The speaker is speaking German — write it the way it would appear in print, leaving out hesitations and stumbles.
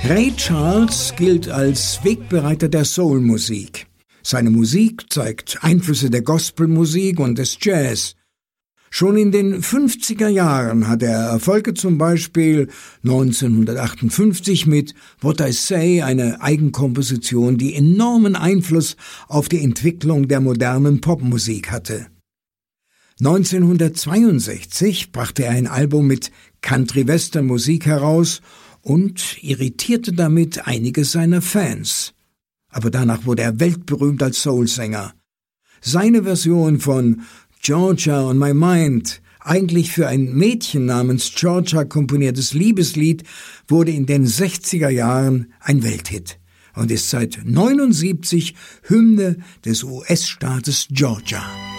Ray Charles gilt als Wegbereiter der Soul-Musik. Seine Musik zeigt Einflüsse der Gospelmusik und des Jazz. Schon in den 50er Jahren hat er Erfolge, zum Beispiel 1958 mit What I Say, eine Eigenkomposition, die enormen Einfluss auf die Entwicklung der modernen Popmusik hatte. 1962 brachte er ein Album mit Country-Western-Musik heraus und irritierte damit einige seiner Fans. Aber danach wurde er weltberühmt als Soulsänger. Seine Version von Georgia on My Mind, eigentlich für ein Mädchen namens Georgia komponiertes Liebeslied, wurde in den 60er Jahren ein Welthit und ist seit 1979 Hymne des US-Staates Georgia.